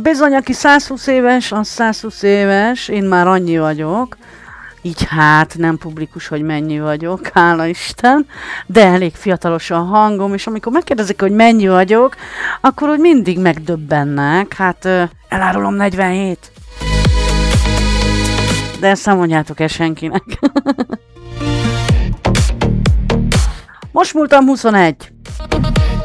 bizony, aki 120 éves, az 120 éves, én már annyi vagyok, így hát nem publikus, hogy mennyi vagyok, hála Isten, de elég fiatalos a hangom, és amikor megkérdezik, hogy mennyi vagyok, akkor úgy mindig megdöbbennek, hát elárulom 47. De ezt nem mondjátok el senkinek. Most múltam 21.